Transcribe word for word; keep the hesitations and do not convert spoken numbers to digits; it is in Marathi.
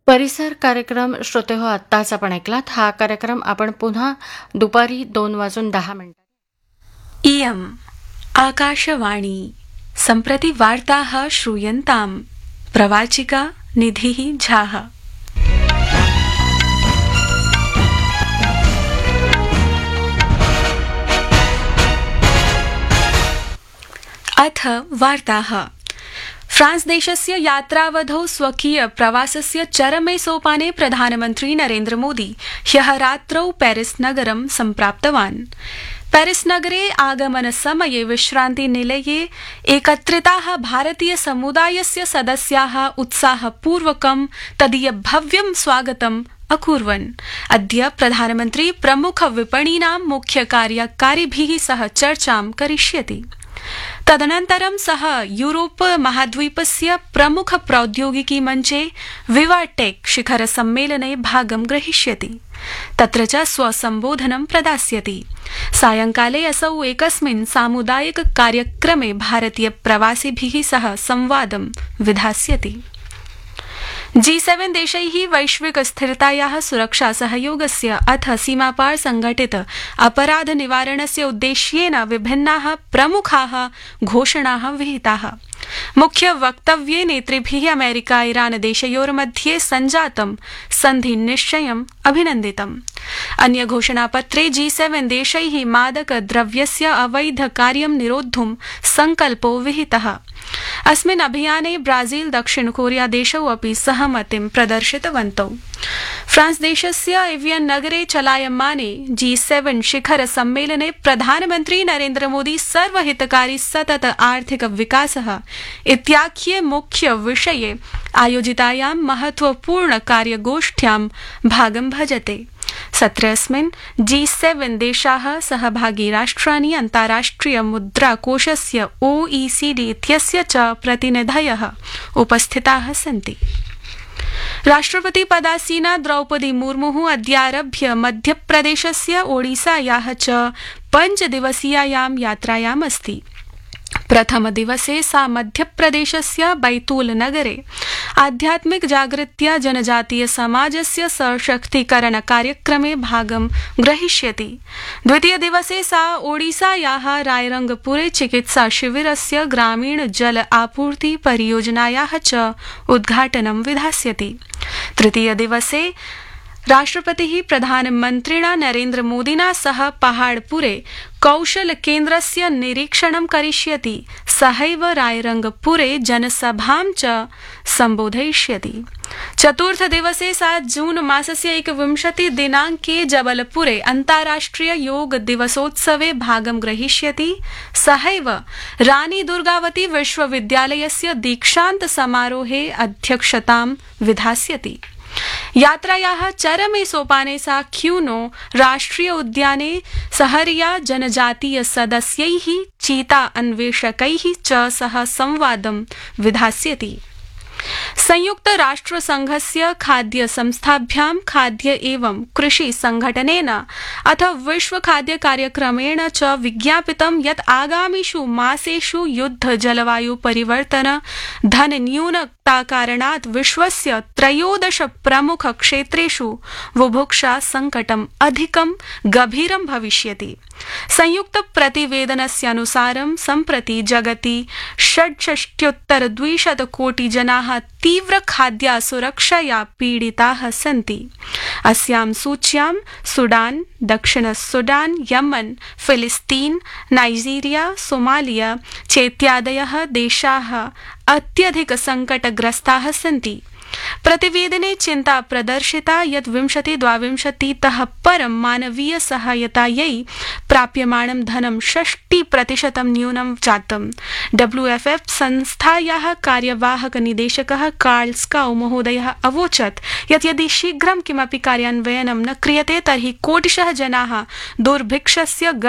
परिसर कार्यक्रम श्रोतेहो आत्ताच आपण ऐकलात. हा कार्यक्रम आपण पुन्हा दुपारी दोन वाजून दहा मिनिटांनी. इयम् आकाशवाणी सम्प्रति वार्ताः श्रूयन्ताम्. प्रवाचिका निधिः झाः. अथ वार्ताः. फ्रांस देशस्य यात्रावधौ स्वकीय प्रवासस्य चरमे सोपाने प्रधानमन्त्री नरेन्द्र मोदी ह्यः रात्रौ पेरिस नगरं सम्प्राप्तवान्. पेरिस नगरे आगमन समये विश्रान्ति निलये एकत्रिताः भारतीय समुदायस्य सदस्याः उत्साहपूर्वकं तदीय भव्यं स्वागतम् अकुर्वन्. अद्य प्रधानमन्त्री प्रमुख विपणीनां मुख्य कार्यकारिभिः सह चर्चां करिष्यति. तदनन्तरं सः यूरोप महाद्वीपस्य प्रमुख प्रौद्योगिकी मञ्चे विवाटेक् शिखर सम्मेलने भागं ग्रहीष्यति. तत्र च स्वसम्बोधनं प्रदास्यति. सायंकाले असौ एकस्मिन् सामुदायिक कार्यक्रमे भारतीय प्रवासिभिः सह संवादं विधास्यति. जी सेवन देशैः वैश्विक स्थिरतायाः सुरक्षा सहयोगस्य अथ सीमापार संघटित अपराध निवारणस्य उद्देश्येन विभिन्नाः प्रमुखाः घोषणाः विहिताः. मुख्य वक्तव्ये नेतृभिः अमेरिका ईरान देशयोर्मध्ये सञ्जातं सन्धि निश्चयम् अभिनन्दितम्. अन्य घोषणापत्रे जी सेवन देशैः मादक द्रव्यस्य अवैध कार्यं निरोद्धुं संकल्पो विहितः. अस्मिन् अभियाने ब्राजील दक्षिण कोरिया देशौ अपि सहमतिं प्रदर्शितवन्तौ. फ्रांस देशस्य एवियन नगरे चलायमाने जी सेवन शिखर सम्मेलने प्रधानमन्त्री नरेन्द्र मोदी सर्वहितकारी सतत आर्थिक विकासः इत्याख्ये मुख्य विषये आयोजितायां महत्वपूर्ण कार्यगोष्ठ्यां भागं भजते. सत्रेऽस्मिन् जी सेवन देशाः सहभागी राष्ट्राणि अन्ताराष्ट्रिय मुद्राकोषस्य ओईसीडी इत्यस्य च प्रतिनिधयः उपस्थिताः सन्ति. राष्ट्रपति पदासीना द्रौपदी मुर्मुः अद्यारभ्य मध्यप्रदेशस्य ओडिसायाः च पञ्चदिवसीयायां यात्रायाम् अस्ति. प्रथम दिवसे सा मध्यप्रदेशस्य बैतूल नगरे आध्यात्मिक जागृत्या जनजातीय समाजस्य सशक्तीकरण कार्यक्रमे भागं ग्रहीष्यति. द्वितीय दिवसे सा ओडिसायाः रायरंगपुरे चिकित्सा शिविरस्य ग्रामीण जल आपूर्ति परियोजनायाः च उद्घाटनं विधास्यति. तृतीय दिवसे राष्ट्रपतिः प्रधानमन्त्रिणा नरेन्द्र मोदिना सह पहाड़पुरे कौशल केन्द्रस्य निरीक्षणं करिष्यति. सहैव रायरंगपुरे जनसभां च सम्बोधयिष्यति. चतुर्थ दिवसे सा जून मासस्य एकविंशति दिनाङ्के जबलपुरे अन्ताराष्ट्रिय योग दिवसोत्सवे भागं ग्रहीष्यति. सहैव रानी दुर्गावती विश्वविद्यालयस्य दीक्षान्त समारोहे अध्यक्षतां विधास्यति. यात्रायाः चरमे सोपाने सा क्यूनो राष्ट्रिय उद्याने सहरिया जनजातीय सदस्यैः चीता अन्वेषकैः च सह संवादं विधास्यति. संयुक्त राष्ट्र संघस्य खाद्य संस्थाभ्यां खाद्य एवं कृषि संघटनेन अथ विश्व खाद्य कार्यक्रमेण च विज्ञापितं यत् आगामिषु मासेषु युद्ध जलवायु परिवर्तन धन न्यूनता कारणात् विश्वस्य त्रयोदश प्रमुख क्षेत्रेषु बुभुक्षा संकटम् अधिकं गभीरं भविष्यति. संयुक्त प्रतिवेदनस्यानुसारं सम्प्रति जगति षड्षष्ट्युत्तर द्विशत कोटि जनाः तीव्र खाद्यासुरक्षया पीडिताः सन्ति. अस्यां सूच्यां सुडान, दक्षिण सुडान, यमन, फिलिस्तीन, नाइजीरिया, सोमालिया चेत्यादयः देशाः अत्यधिक संकटग्रस्ताः सन्ति. प्रतिवेदने चिन्ता प्रदर्शिता यत् विंशति द्वाविंशतितः परं मानवीय सहायतायै प्राप्यमाणं धनं षष्टि प्रतिशतं न्यूनं जातम्. डब्ल्यूएफएफ संस्थायाः कार्यवाहक निदेशकः कार्ल स्काउ महोदयः अवोचत् यत् यदि शीघ्रं किमपि कार्यान्वयनं न क्रियते तर्हि कोटिशः जनाः दुर्भिक्षस्य